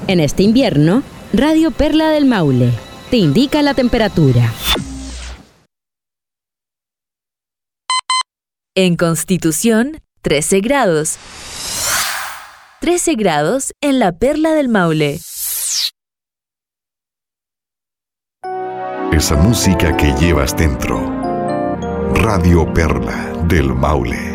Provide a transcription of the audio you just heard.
En este invierno, Radio Perla del Maule te indica la temperatura. En Constitución, 13 grados. 13 grados en la Perla del Maule. Esa música que llevas dentro. Radio Perla del Maule.